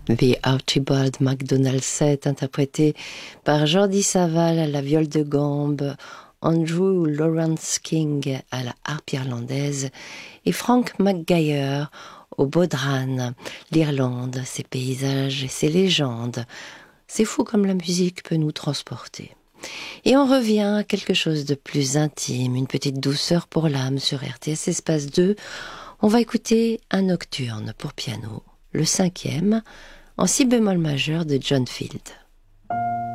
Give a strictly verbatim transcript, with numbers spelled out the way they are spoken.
The Archibald MacDonald Set, interprété par Jordi Savall à la viole de gambe, Andrew Lawrence King à la harpe irlandaise et Frank McGuire au bodhrán. L'Irlande, ses paysages et ses légendes. C'est fou comme la musique peut nous transporter. Et on revient à quelque chose de plus intime, une petite douceur pour l'âme sur R T S Espace deux. On va écouter un nocturne pour piano, le cinquième, en si bémol majeur de John Field.